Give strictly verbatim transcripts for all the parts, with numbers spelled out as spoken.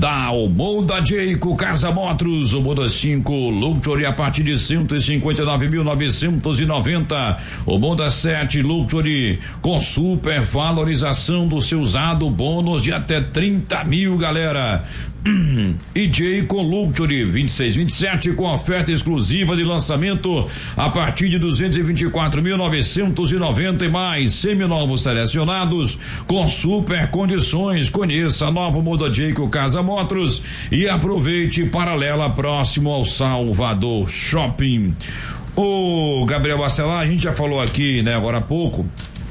da Omoda Jayco Casa Motors, Omoda cinco Luxury a partir de cento e cinquenta e nove mil novecentos e noventa, Omoda sete Luxury com super valorização do seu usado, bônus de até trinta mil, galera. E Jayco Luxury vinte e seis, vinte e sete com oferta exclusiva de lançamento a partir de duzentos e vinte e quatro mil novecentos e noventa e mais, seminovos selecionados com super condições. Conheça a nova Omoda Jayco Casa Motors e aproveite paralela próximo ao Salvador Shopping. Ô Gabriel Bacelar, a gente já falou aqui, né, agora há pouco,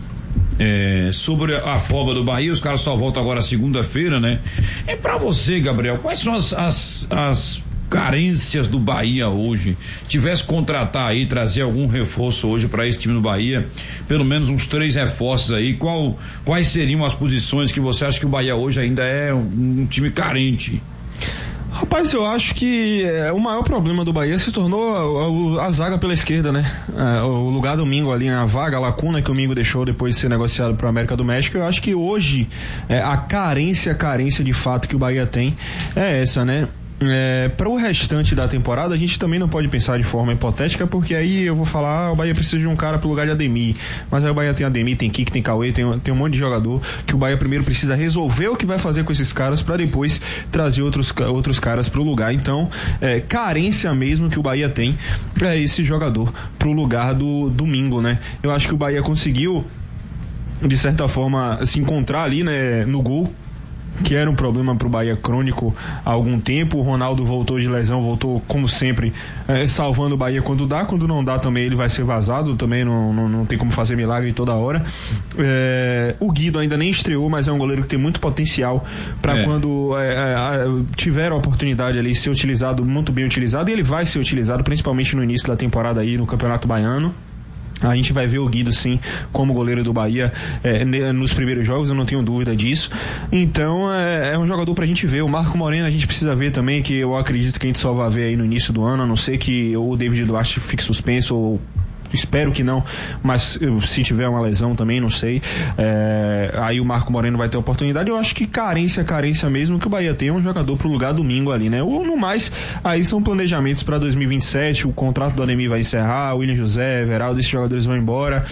É, sobre a folga do Bahia. Os caras só voltam agora segunda-feira, né? É pra você, Gabriel, quais são as, as, as carências do Bahia hoje? Tivesse que contratar aí, trazer algum reforço hoje para esse time do Bahia, pelo menos uns três reforços aí, qual, quais seriam as posições que você acha que o Bahia hoje ainda é um, um time carente? Rapaz, eu acho que é, o maior problema do Bahia se tornou a, a, a zaga pela esquerda, né? É, o lugar do Mingo ali, a vaga, a lacuna que o Mingo deixou depois de ser negociado para a América do México. Eu acho que hoje é, a carência, a carência de fato que o Bahia tem é essa, né? É, para o restante da temporada a gente também não pode pensar de forma hipotética, porque aí eu vou falar, ah, o Bahia precisa de um cara pro lugar de Ademir, mas aí o Bahia tem Ademir, tem Kik, tem Cauê, tem, tem um monte de jogador que o Bahia primeiro precisa resolver o que vai fazer com esses caras para depois trazer outros, outros caras pro lugar. Então é, carência mesmo que o Bahia tem é esse jogador pro lugar do domingo, né? Eu acho que o Bahia conseguiu de certa forma se encontrar ali, né, no gol, que era um problema pro Bahia crônico há algum tempo. O Ronaldo voltou de lesão, voltou como sempre, é, salvando o Bahia quando dá, quando não dá também ele vai ser vazado, também não, não, não tem como fazer milagre toda hora. É, o Guido ainda nem estreou, mas é um goleiro que tem muito potencial para é. quando é, é, tiver a oportunidade ali ser utilizado, muito bem utilizado, e ele vai ser utilizado principalmente no início da temporada aí no Campeonato Baiano. A gente vai ver o Guido sim como goleiro do Bahia é, nos primeiros jogos, eu não tenho dúvida disso. Então é, é um jogador pra gente ver. O Marco Moreno a gente precisa ver também, que eu acredito que a gente só vai ver aí no início do ano, a não ser que o David Duarte fique suspenso, ou espero que não, mas se tiver uma lesão também, não sei, é, aí o Marco Moreno vai ter oportunidade. Eu acho que carência, carência mesmo que o Bahia tem é um jogador pro lugar domingo ali, né? Ou no mais, aí são planejamentos para dois mil e vinte e sete, o contrato do Ademir vai encerrar, o William José, Everaldo, esses jogadores vão embora.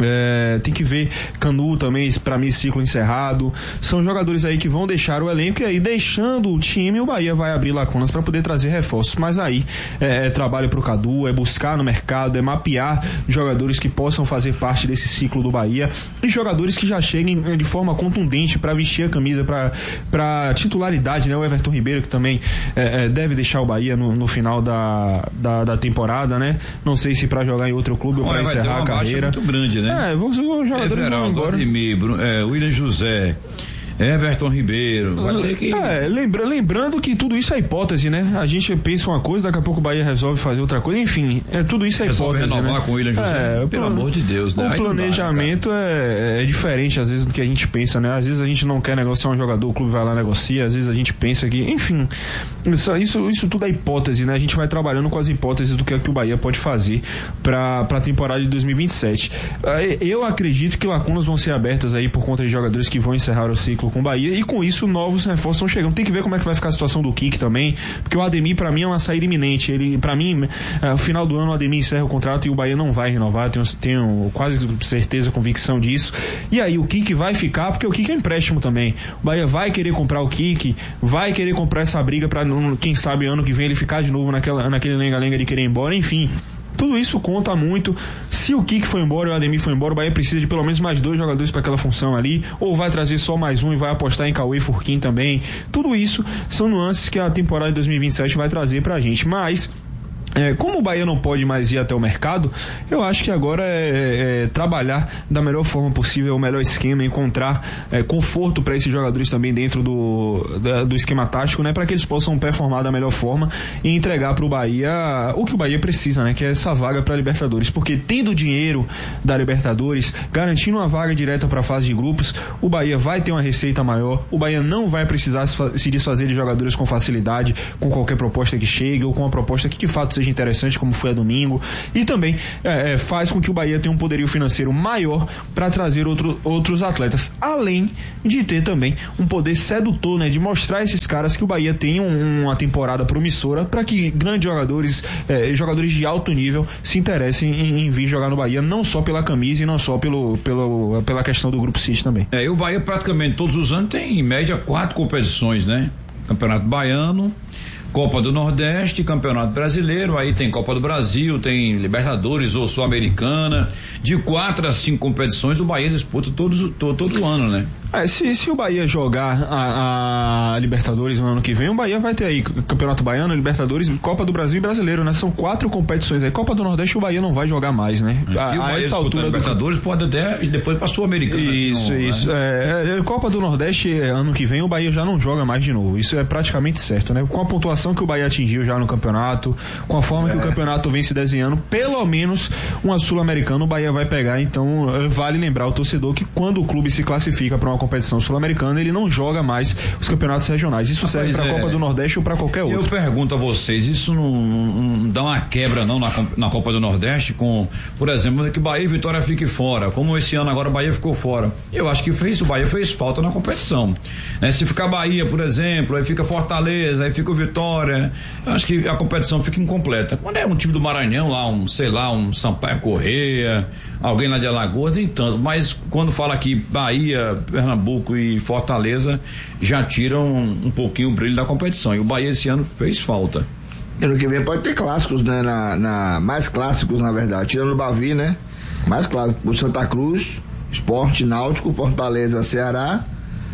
É, tem que ver Canu também, pra mim, ciclo encerrado. São jogadores aí que vão deixar o elenco, e aí deixando o time, o Bahia vai abrir lacunas para poder trazer reforços. Mas aí é, é trabalho pro Cadu, é buscar no mercado, é mapear jogadores que possam fazer parte desse ciclo do Bahia, e jogadores que já cheguem de forma contundente para vestir a camisa, pra, pra titularidade, né? O Everton Ribeiro, que também é, é, deve deixar o Bahia no, no final da, da, da temporada, né? Não sei se para jogar em outro clube ou para encerrar a carreira. Muito grande, né? É, vão ser os jogadores vão embora. Ademir, é, William José, Everton Ribeiro. Vai ter que... É, lembra, lembrando que tudo isso é hipótese, né? A gente pensa uma coisa, daqui a pouco o Bahia resolve fazer outra coisa. Enfim, é, tudo isso é resolve hipótese. Renovar, né? com o William José. É, pelo amor de Deus, né? O Aí planejamento dá, é, é diferente, às vezes, do que a gente pensa, né? Às vezes a gente não quer negociar um jogador, o clube vai lá e negocia. Às vezes a gente pensa que, enfim, isso, isso, isso tudo é hipótese, né? A gente vai trabalhando com as hipóteses do que, é que o Bahia pode fazer para a temporada de dois mil e vinte e sete. Eu acredito que lacunas vão ser abertas aí por conta de jogadores que vão encerrar o ciclo com o Bahia, e com isso novos reforços estão chegando. Tem que ver como é que vai ficar a situação do Kik também, porque o Ademir pra mim é uma saída iminente. Ele, pra mim, no final do ano o Ademir encerra o contrato e o Bahia não vai renovar, tenho, tenho quase certeza, convicção disso. E aí o Kik vai ficar, porque o Kik é empréstimo também. O Bahia vai querer comprar o Kik, vai querer comprar essa briga pra, quem sabe, ano que vem ele ficar de novo naquela, naquele lenga-lenga de querer ir embora, enfim. Tudo isso conta muito. Se o Kik foi embora e o Ademir foi embora, o Bahia precisa de pelo menos mais dois jogadores para aquela função ali, ou vai trazer só mais um e vai apostar em Cauê e Furquim também. Tudo isso são nuances que a temporada de dois mil e vinte e sete vai trazer pra gente. Mas É, como o Bahia não pode mais ir até o mercado, eu acho que agora é, é trabalhar da melhor forma possível, o melhor esquema, encontrar é, conforto para esses jogadores também dentro do, da, do esquema tático, né, para que eles possam performar da melhor forma e entregar para o Bahia o que o Bahia precisa, né, que é essa vaga para a Libertadores, porque tendo dinheiro da Libertadores, garantindo uma vaga direta para a fase de grupos, o Bahia vai ter uma receita maior, o Bahia não vai precisar se desfazer de jogadores com facilidade, com qualquer proposta que chegue ou com uma proposta que de fato seja seja interessante, como foi a domingo, e também é, faz com que o Bahia tenha um poderio financeiro maior para trazer outro, outros atletas, além de ter também um poder sedutor, né, de mostrar a esses caras que o Bahia tem um, uma temporada promissora para que grandes jogadores, é, jogadores de alto nível se interessem em, em vir jogar no Bahia, não só pela camisa e não só pelo, pelo, pela questão do Grupo City também. É, e o Bahia praticamente todos os anos tem em média quatro competições, né? Campeonato Baiano, Copa do Nordeste, Campeonato Brasileiro, aí tem Copa do Brasil, tem Libertadores ou Sul-Americana, de quatro a cinco competições o Bahia disputa todos, todo, todo ano, né? É, se, se o Bahia jogar a, a Libertadores no ano que vem, o Bahia vai ter aí Campeonato Baiano, Libertadores, Copa do Brasil e Brasileiro, né? São quatro competições aí. Copa do Nordeste o Bahia não vai jogar mais, né? É. A, e o Bahia a essa altura Libertadores do... pode até e depois para Sul-Americana. Isso, assim, isso. Né? É, é, Copa do Nordeste ano que vem o Bahia já não joga mais de novo. Isso é praticamente certo, né? Com a pontuação que o Bahia atingiu já no campeonato, com a forma é. que o campeonato vem se desenhando, pelo menos uma Sul-Americana o Bahia vai pegar. Então vale lembrar o torcedor que quando o clube se classifica para uma competição sul-americana, ele não joga mais os campeonatos regionais. Isso ah, serve para a é. Copa do Nordeste ou para qualquer outro. Eu pergunto a vocês, isso não, não dá uma quebra não na, na Copa do Nordeste com, por exemplo, que Bahia e Vitória fique fora, como esse ano agora o Bahia ficou fora. Eu acho que fez, o Bahia fez falta na competição, né? Se ficar Bahia, por exemplo, aí fica Fortaleza, aí fica o Vitória, eu acho que a competição fica incompleta. Quando é um time do Maranhão lá, um, sei lá, um Sampaio Corrêa, alguém lá de Alagoas, nem tanto, mas quando fala aqui Bahia, Pernambuco e Fortaleza, já tiram um, um pouquinho o brilho da competição, e o Bahia esse ano fez falta. E ano que vem pode ter clássicos, né, na, na, mais clássicos na verdade, tirando o Bavi, né, mais clássicos, o Santa Cruz, Sport, Náutico, Fortaleza, Ceará,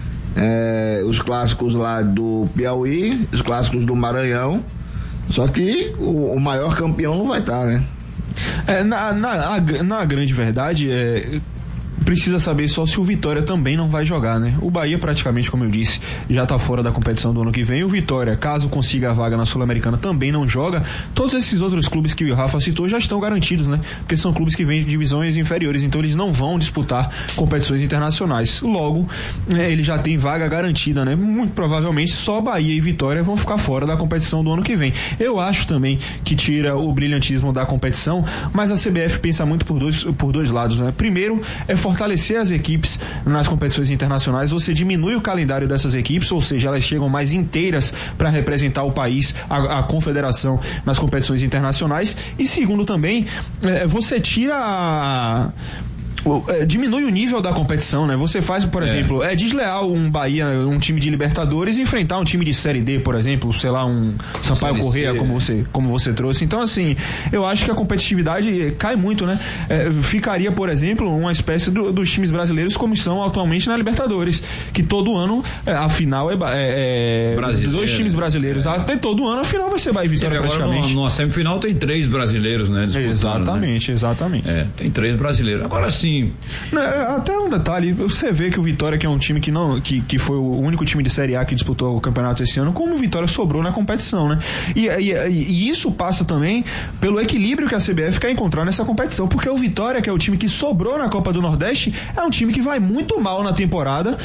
é, os clássicos lá do Piauí, os clássicos do Maranhão, só que o, o maior campeão não vai estar, né? É, na, na, na grande verdade, é, precisa saber só se o Vitória também não vai jogar, né? O Bahia praticamente, como eu disse, já tá fora da competição do ano que vem. O Vitória, caso consiga a vaga na Sul-Americana, também não joga. Todos esses outros clubes que o Rafa citou já estão garantidos, né? Porque são clubes que vêm de divisões inferiores, então eles não vão disputar competições internacionais. Logo, é, ele já tem vaga garantida, né? Muito provavelmente só Bahia e Vitória vão ficar fora da competição do ano que vem. Eu acho também que tira o brilhantismo da competição, mas a C B F pensa muito por dois, por dois lados, né? Primeiro, é fortalecer as equipes nas competições internacionais. Você diminui o calendário dessas equipes, ou seja, elas chegam mais inteiras para representar o país, a, a confederação nas competições internacionais. E segundo também, é, você tira a É, diminui o nível da competição, né? Você faz, por exemplo, é. é desleal um Bahia, um time de Libertadores enfrentar um time de Série D, por exemplo, sei lá, um Sampaio Corrêa, como você, como você trouxe. Então, assim, eu acho que a competitividade cai muito, né? É, ficaria, por exemplo, uma espécie do, dos times brasileiros como são atualmente na Libertadores, que todo ano é, a final é, é, é dois times brasileiros. É. Até todo ano a final vai ser Bahia e Vitória, agora praticamente. Numa semifinal tem três brasileiros, né? Exatamente, né? exatamente. É, tem três brasileiros. Agora sim. Até um detalhe, você vê que o Vitória, que é um time que não que, que foi o único time de Série A que disputou o campeonato esse ano, como o Vitória sobrou na competição, né? E, e, e isso passa também pelo equilíbrio que a C B F quer encontrar nessa competição, porque o Vitória, que é o time que sobrou na Copa do Nordeste, é um time que vai muito mal na temporada,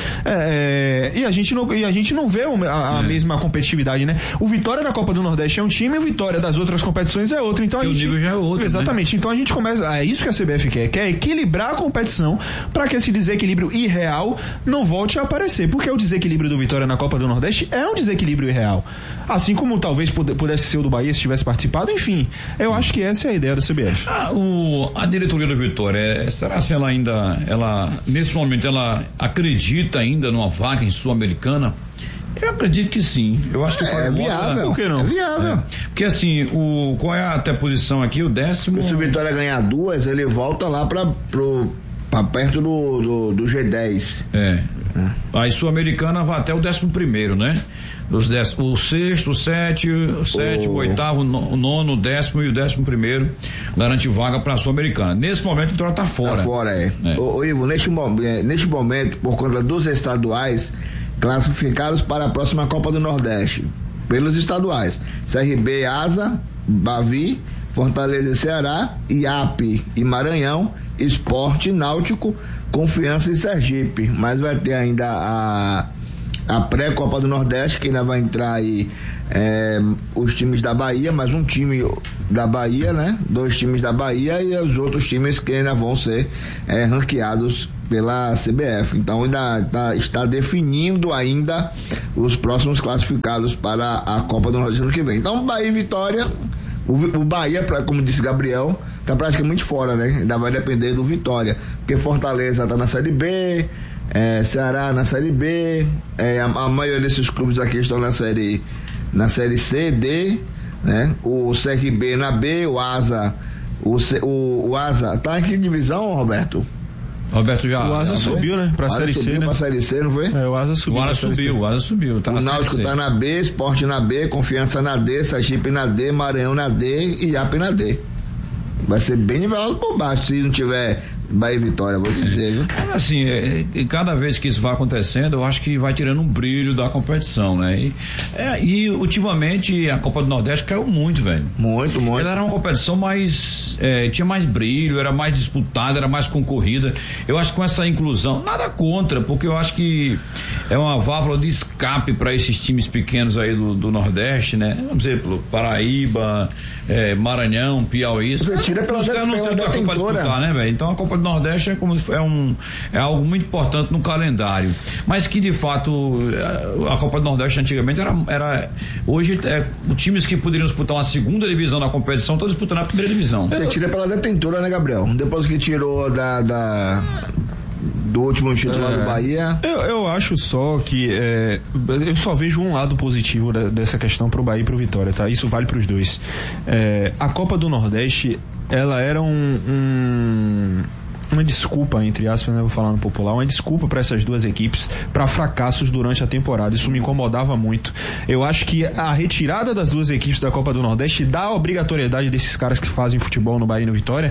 é, e, a gente não, e a gente não vê a, a é. mesma competitividade, né? O Vitória da Copa do Nordeste é um time e o Vitória das outras competições é outro, então a e gente, o nível já é outro, exatamente, né? Então a gente começa, é isso que a C B F quer, quer equilibrar a competição para que esse desequilíbrio irreal não volte a aparecer, porque o desequilíbrio do Vitória na Copa do Nordeste é um desequilíbrio irreal, assim como talvez pudesse ser o do Bahia se tivesse participado. Enfim, eu acho que essa é a ideia da C B F. Ah, o, a diretoria do Vitória, será se ela ainda, ela, nesse momento ela acredita ainda numa vaga em Sul-Americana? Eu acredito que sim. Eu acho que é, é viável. Por que não? É viável. É. Porque assim, o, qual é até a posição aqui? O décimo. Se o Vitória ganhar duas, ele volta lá para pro pra perto do, do, do G dez. É. é. Aí Sul-Americana vai até o décimo primeiro, né? Os dez, o sexto, o sétimo, o sétimo, o oitavo, o nono, o décimo e o décimo primeiro garante vaga para a Sul-Americana. Nesse momento o Vitória tá fora. Tá fora, é. é. Ô, ô Ivo, neste, neste momento, por conta dos estaduais, classificados para a próxima Copa do Nordeste, pelos estaduais, C R B, Asa, Bavi, Fortaleza e Ceará, I A P e Maranhão, Sport, Náutico, Confiança e Sergipe, mas vai ter ainda a, a pré-Copa do Nordeste, que ainda vai entrar aí é, os times da Bahia, mais um time da Bahia, né? Dois times da Bahia e os outros times que ainda vão ser é, ranqueados pela C B F. Então ainda tá, está definindo ainda os próximos classificados para a Copa do Nordeste ano que vem. Então Bahia e Vitória, o, o Bahia, pra, como disse Gabriel, está praticamente fora, né? Ainda vai depender do Vitória, porque Fortaleza está na Série B, é, Ceará na Série B, é, a, a maioria desses clubes aqui estão na série na série C, D, né? O C R B na B, o Asa o, C, o, o Asa tá em que divisão, Roberto? Roberto já. O Asa subiu, né? Pra Série C, né? Pra Série C, não foi? É, o Asa subiu. O Asa subiu, o Asa subiu. Tá o Náutico tá na B, Sport na B, Confiança na D, Sergipe na D, Maranhão na D e Iape na D. Vai ser bem nivelado por baixo se não tiver Bahia e Vitória, vou dizer, viu? Assim, é, e cada vez que isso vai acontecendo, eu acho que vai tirando um brilho da competição, né? E, é, e ultimamente a Copa do Nordeste caiu muito, velho. Muito, muito. Ela era uma competição mais, é, tinha mais brilho, era mais disputada, era mais concorrida. Eu acho que com essa inclusão, nada contra, porque eu acho que é uma válvula de escape para esses times pequenos aí do, do Nordeste, né? Vamos dizer, Paraíba, é, Maranhão, Piauí. Você tira pela, os caras não tem Copa pra disputar, né, velho? Então a Copa do Nordeste é como é um é algo muito importante no calendário, mas que de fato a Copa do Nordeste antigamente era, era hoje é, os times que poderiam disputar uma segunda divisão na competição estão disputando a primeira divisão. Você tira pela detentora, né, Gabriel? Depois que tirou da, da do último título é, do Bahia. Eu, eu acho só que é, eu só vejo um lado positivo da, dessa questão pro Bahia e pro Vitória, tá? Isso vale pros dois. É, a Copa do Nordeste, ela era um, um uma desculpa, entre aspas, né, vou falar no popular, uma desculpa para essas duas equipes para fracassos durante a temporada. Isso me incomodava muito. Eu acho que a retirada das duas equipes da Copa do Nordeste dá a obrigatoriedade desses caras que fazem futebol no Bahia e no Vitória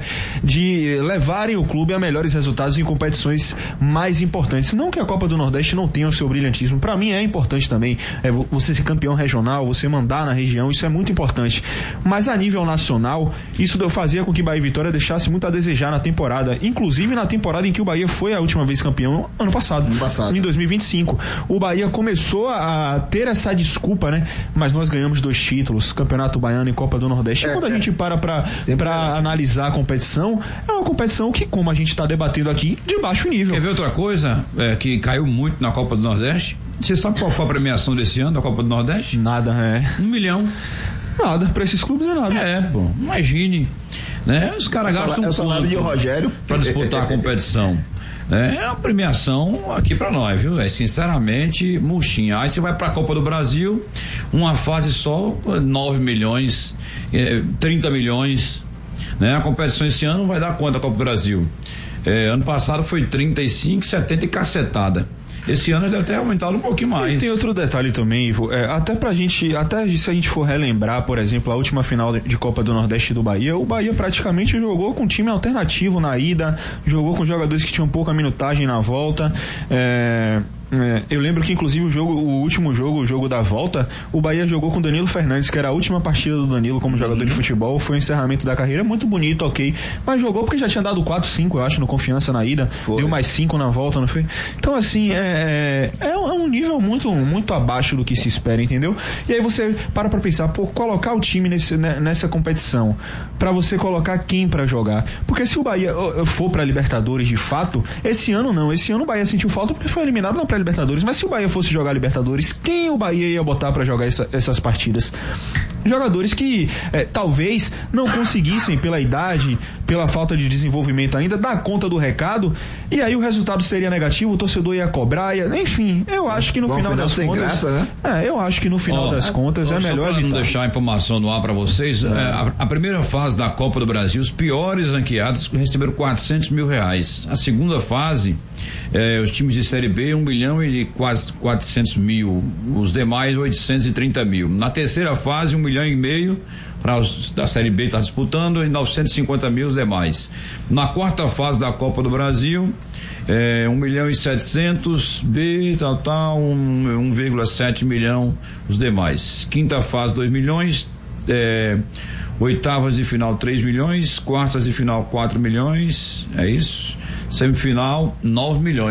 de levarem o clube a melhores resultados em competições mais importantes. Não que a Copa do Nordeste não tenha o seu brilhantismo, para mim é importante também, é você ser campeão regional, você mandar na região, isso é muito importante, mas a nível nacional, isso fazia com que Bahia e Vitória deixasse muito a desejar na temporada, inclusive Inclusive na temporada em que o Bahia foi a última vez campeão, ano passado, ano passado. Em dois mil e vinte e cinco. O Bahia começou a ter essa desculpa, né? Mas nós ganhamos dois títulos, Campeonato Baiano e Copa do Nordeste. É, e quando a é. gente para pra, pra analisar a competição, é uma competição que, como a gente tá debatendo aqui, de baixo nível. Quer ver outra coisa é, que caiu muito na Copa do Nordeste? Você sabe qual foi a premiação desse ano da Copa do Nordeste? Nada, é. Um milhão. Nada, pra esses clubes é nada. É, pô, imagine, né? Os caras gastam é o salário de Rogério pra disputar a competição. É, é uma premiação aqui pra nós, viu? É sinceramente murchinha. Aí você vai pra Copa do Brasil, uma fase só, nove milhões, trinta milhões, né? A competição esse ano vai dar quanto a Copa do Brasil? É, ano passado foi trinta e cinco, setenta e cacetada. Esse ano deve ter aumentado um pouquinho mais. E tem outro detalhe também, Ivo, é, até pra gente, até se a gente for relembrar, por exemplo, a última final de Copa do Nordeste do Bahia, o Bahia praticamente jogou com time alternativo na ida, jogou com jogadores que tinham pouca minutagem na volta, é... É, eu lembro que inclusive o jogo, o último jogo, o jogo da volta, o Bahia jogou com Danilo Fernandes, que era a última partida do Danilo como jogador uhum. de futebol, foi o encerramento da carreira, muito bonito, ok, mas jogou porque já tinha dado quatro, cinco, eu acho, no Confiança na ida, foi. Deu mais cinco na volta, não foi? Então assim, é, é, é um nível muito, muito abaixo do que se espera, entendeu? E aí você para pra pensar, pô, colocar o time nesse, nessa competição, pra você colocar quem pra jogar, porque se o Bahia for pra Libertadores de fato, esse ano não, esse ano o Bahia sentiu falta porque foi eliminado na pré Libertadores, mas se o Bahia fosse jogar Libertadores, quem o Bahia ia botar pra jogar essa, essas partidas? Jogadores que é, talvez não conseguissem, pela idade, pela falta de desenvolvimento ainda, dar conta do recado, e aí o resultado seria negativo, o torcedor ia cobrar, ia, enfim, eu acho que no Bom, final, final das contas graça, né? é, eu acho que no final oh, das contas é melhor evitar. Não deixar a informação no ar pra vocês, é. É, a, a primeira fase da Copa do Brasil, os piores ranqueados receberam quatrocentos mil reais, a segunda fase é, os times de Série B um milhão e quase quatrocentos mil, os demais oitocentos e trinta mil, na terceira fase um milhão e meio para os da Série B estar disputando e novecentos e cinquenta mil os demais. Na quarta fase da Copa do Brasil é, um milhão e setecentos B, tal, tal, um vírgula sete milhão os demais. Quinta fase dois milhões, é, oitavas de final três milhões, quartas de final quatro milhões, é isso. Semifinal nove milhões.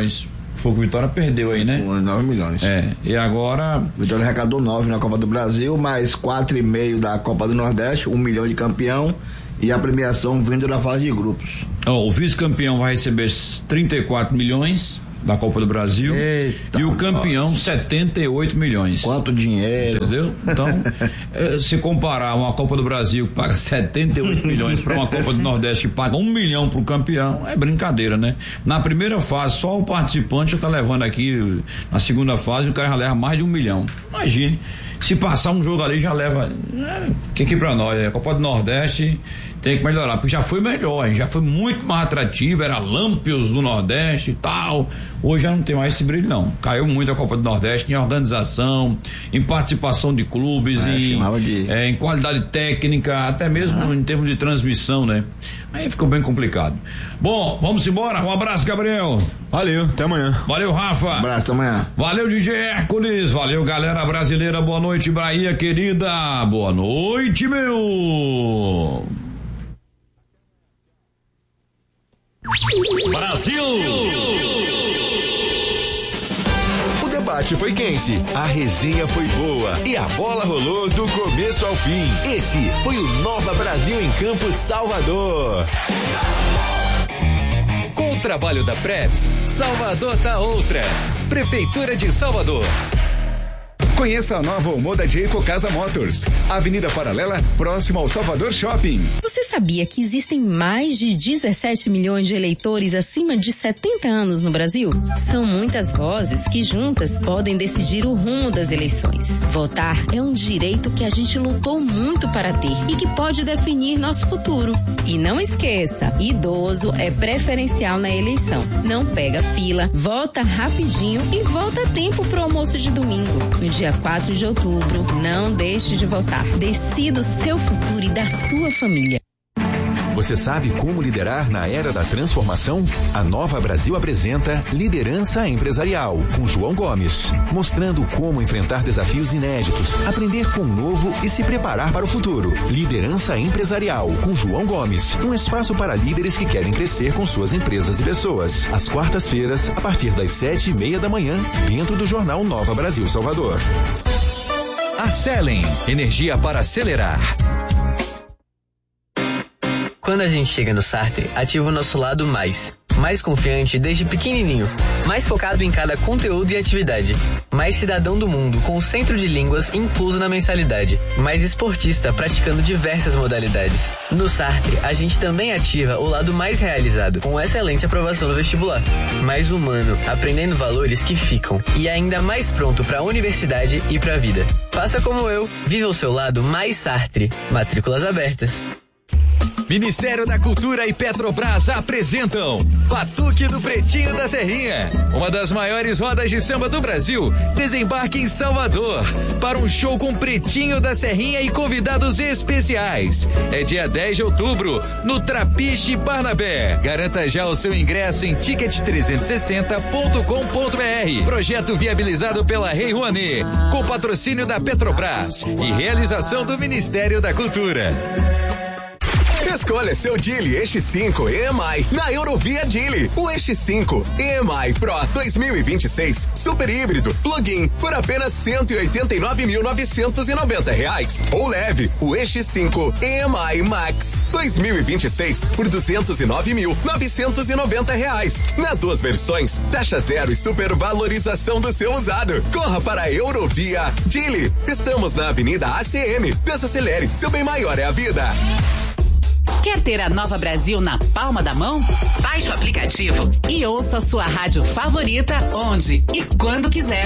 Foi que o Vitória perdeu aí, né? nove milhões. É, e agora... O Vitória arrecadou nove na Copa do Brasil, mais quatro e meio da Copa do Nordeste, um milhão de campeão e a premiação vindo da fase de grupos. Oh, o vice-campeão vai receber trinta e quatro milhões da Copa do Brasil. Eita, e o campeão nossa. setenta e oito milhões. Quanto dinheiro. Entendeu? Então, se comparar uma Copa do Brasil que paga setenta e oito milhões para uma Copa do Nordeste que paga um milhão pro campeão, é brincadeira, né? Na primeira fase, só o participante já tá levando aqui, na segunda fase o cara já leva mais de um milhão. Imagine, se passar um jogo ali já leva, é, que aqui pra nós, a Copa do Nordeste tem que melhorar, porque já foi melhor, já foi muito mais atrativo, era Lampions do Nordeste e tal. Hoje já não tem mais esse brilho, não. Caiu muito a Copa do Nordeste em organização, em participação de clubes, é, em, de... é, em qualidade técnica, até mesmo ah. em termos de transmissão, né? Aí ficou bem complicado. Bom, vamos embora. Um abraço, Gabriel. Valeu, até amanhã. Valeu, Rafa. Um abraço, até amanhã. Valeu, D J Hércules. Valeu, galera brasileira. Boa noite, Bahia querida. Boa noite, meu. Brasil! O debate foi quente, a resenha foi boa e a bola rolou do começo ao fim. Esse foi o Nova Brasil em Campo Salvador. Com o trabalho da Preps, Salvador tá outra. Prefeitura de Salvador. Conheça a nova Omoda Jayco Casa Motors, Avenida Paralela, próximo ao Salvador Shopping. Você sabia que existem mais de dezessete milhões de eleitores acima de setenta anos no Brasil? São muitas vozes que juntas podem decidir o rumo das eleições. Votar é um direito que a gente lutou muito para ter e que pode definir nosso futuro. E não esqueça, idoso é preferencial na eleição. Não pega fila, vota rapidinho e volta a tempo pro almoço de domingo. No dia quatro de outubro, não deixe de votar. Decida o seu futuro e da sua família. Você sabe como liderar na era da transformação? A Nova Brasil apresenta Liderança Empresarial, com João Gomes, mostrando como enfrentar desafios inéditos, aprender com o novo e se preparar para o futuro. Liderança Empresarial, com João Gomes, um espaço para líderes que querem crescer com suas empresas e pessoas. Às quartas-feiras, a partir das sete e meia da manhã, dentro do Jornal Nova Brasil Salvador. A Selen, energia para acelerar. Quando a gente chega no Sartre, ativa o nosso lado mais. Mais confiante desde pequenininho. Mais focado em cada conteúdo e atividade. Mais cidadão do mundo, com o centro de línguas incluso na mensalidade. Mais esportista, praticando diversas modalidades. No Sartre, a gente também ativa o lado mais realizado, com excelente aprovação no vestibular. Mais humano, aprendendo valores que ficam. E ainda mais pronto para a universidade e para a vida. Faça como eu, viva o seu lado mais Sartre. Matrículas abertas. Ministério da Cultura e Petrobras apresentam Batuque do Pretinho da Serrinha. Uma das maiores rodas de samba do Brasil desembarque em Salvador para um show com Pretinho da Serrinha e convidados especiais. É dia dez de outubro no Trapiche Barnabé. Garanta já o seu ingresso em ticket trezentos e sessenta ponto com ponto br. Projeto viabilizado pela Rei Rouanet, com patrocínio da Petrobras e realização do Ministério da Cultura. Escolha seu Geely Eixo cinco E M I na Eurovia Geely. O Eixo cinco E M I Pro dois mil e vinte e seis Super Híbrido Plug-in por apenas cento e oitenta e nove mil novecentos e noventa reais. Ou leve o Eixo cinco E M I Max dois mil e vinte e seis por duzentos e nove mil novecentos e noventa reais. Nas duas versões, taxa zero e supervalorização do seu usado. Corra para a Eurovia Geely. Estamos na Avenida A C M. Desacelere, seu bem maior é a vida. Quer ter a Nova Brasil na palma da mão? Baixe o aplicativo e ouça a sua rádio favorita onde e quando quiser.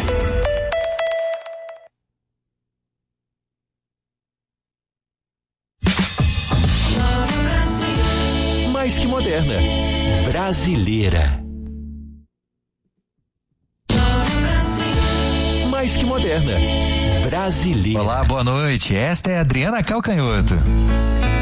Mais que moderna, brasileira. Mais que moderna, brasileira. Olá, boa noite. Esta é a Adriana Calcanhoto.